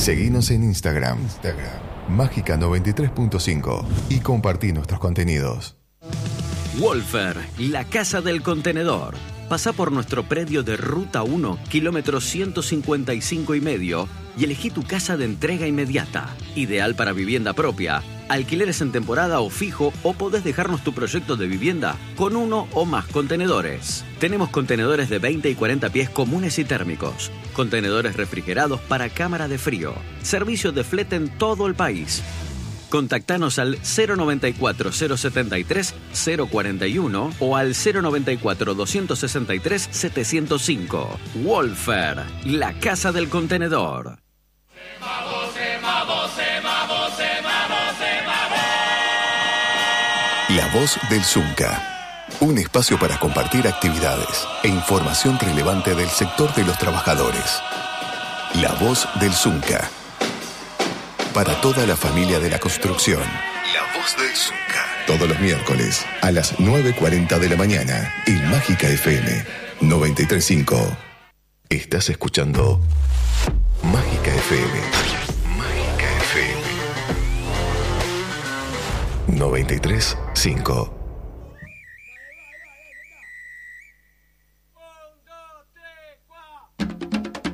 Seguinos en Instagram, Mágica93.5 y compartí nuestros contenidos. Wolfer, la casa del contenedor. Pasá por nuestro predio de Ruta 1, kilómetro 155,5 y elegí tu casa de entrega inmediata. Ideal para vivienda propia, alquileres en temporada o fijo, o podés dejarnos tu proyecto de vivienda con uno o más contenedores. Tenemos contenedores de 20 y 40 pies comunes y térmicos, contenedores refrigerados para cámara de frío, servicio de flete en todo el país. Contactanos al 094-073-041 o al 094-263-705. Wolfer, la casa del contenedor. La voz del Zunca. Un espacio para compartir actividades e información relevante del sector de los trabajadores. La voz del Zunca. Para toda la familia de la construcción. La voz del Zunca. Todos los miércoles a las 9:40 de la mañana en Mágica FM 93.5. Estás escuchando Mágica FM. Mágica FM 93.5.